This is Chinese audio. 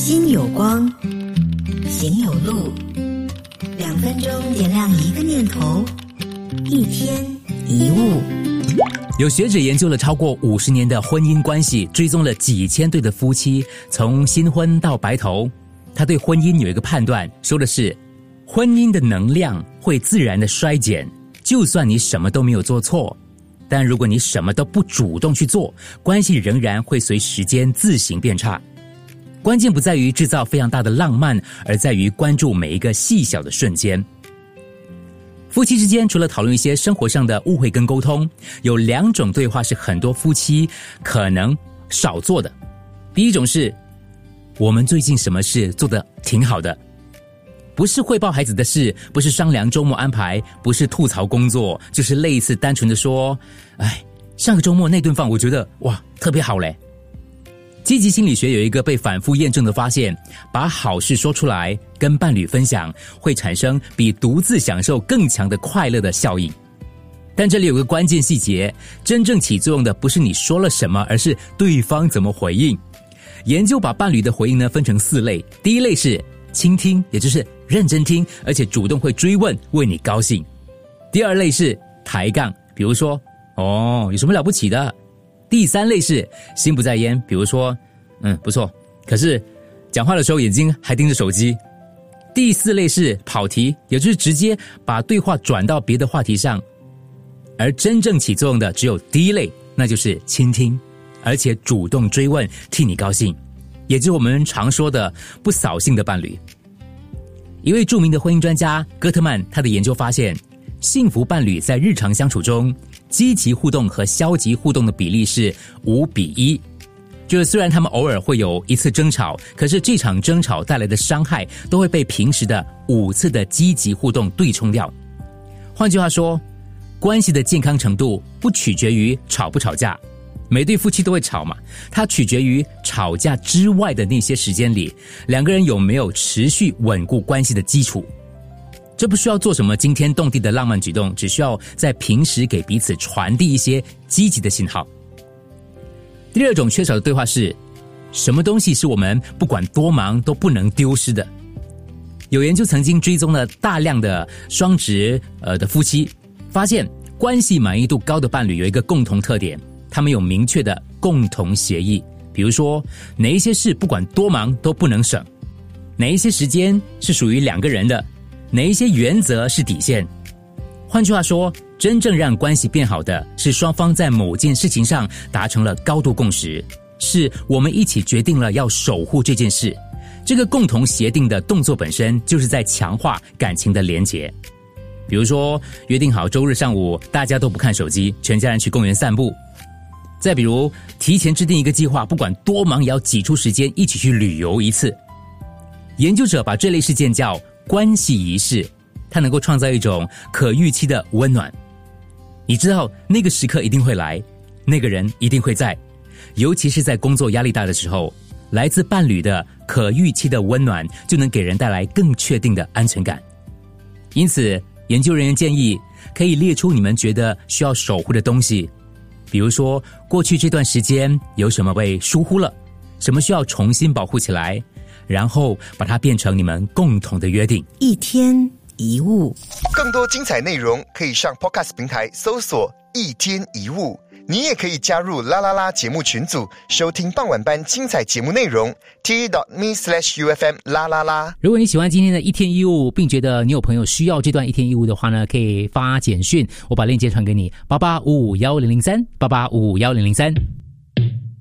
心有光，行有路，2分钟点亮一个念头，一天一物。 有学者研究了超过50年的婚姻关系，追踪了几千对的夫妻，从新婚到白头。他对婚姻有一个判断，说的是婚姻的能量会自然的衰减，就算你什么都没有做错，但如果你什么都不主动去做，关系仍然会随时间自行变差。关键不在于制造非常大的浪漫，而在于关注每一个细小的瞬间。夫妻之间除了讨论一些生活上的误会跟沟通，有2种对话是很多夫妻可能少做的。第一种是，我们最近什么事做得挺好的，不是汇报孩子的事，不是商量周末安排，不是吐槽工作，就是类似单纯的说，上个周末那顿饭我觉得哇特别好嘞。积极心理学有一个被反复验证的发现，把好事说出来跟伴侣分享，会产生比独自享受更强的快乐的效应。但这里有个关键细节，真正起作用的不是你说了什么，而是对方怎么回应。研究把伴侣的回应呢分成4类，第一类是倾听，也就是认真听，而且主动会追问，为你高兴。第2类是抬杠，比如说有什么了不起的。第3类是心不在焉，比如说不错，可是讲话的时候眼睛还盯着手机。第4类是跑题，也就是直接把对话转到别的话题上。而真正起作用的只有第1类，那就是倾听，而且主动追问，替你高兴，也就是我们常说的不扫兴的伴侣。一位著名的婚姻专家戈特曼，他的研究发现，幸福伴侣在日常相处中，积极互动和消极互动的比例是5:1。就是虽然他们偶尔会有1次争吵，可是这场争吵带来的伤害都会被平时的5次的积极互动对冲掉。换句话说，关系的健康程度不取决于吵不吵架，每对夫妻都会吵嘛，它取决于吵架之外的那些时间里，2个人有没有持续稳固关系的基础。这不需要做什么惊天动地的浪漫举动，只需要在平时给彼此传递一些积极的信号。第2种缺少的对话是，什么东西是我们不管多忙都不能丢失的。有研究曾经追踪了大量的双职的夫妻，发现关系满意度高的伴侣有一个共同特点，他们有明确的共同协议，比如说哪一些事不管多忙都不能省，哪一些时间是属于2个人的，哪一些原则是底线。换句话说，真正让关系变好的是双方在某件事情上达成了高度共识，是我们一起决定了要守护这件事。这个共同协定的动作本身就是在强化感情的连结。比如说，约定好周日上午大家都不看手机，全家人去公园散步。再比如，提前制定一个计划，不管多忙也要挤出时间一起去旅游一次。研究者把这类事件叫关系仪式，它能够创造一种可预期的温暖。你知道那个时刻一定会来，那个人一定会在，尤其是在工作压力大的时候，来自伴侣的可预期的温暖就能给人带来更确定的安全感。因此，研究人员建议可以列出你们觉得需要守护的东西，比如说过去这段时间有什么被疏忽了，什么需要重新保护起来，然后把它变成你们共同的约定。 一天一物。 更多精彩内容可以上 Podcast 平台搜索一天一物。你也可以加入啦啦啦节目群组，收听傍晚班精彩节目内容。t.me/UFM 啦啦啦。 如果你喜欢今天的一天一物，并觉得你有朋友需要这段一天一物的话呢，可以发简讯，我把链接传给你，88551003，88551003。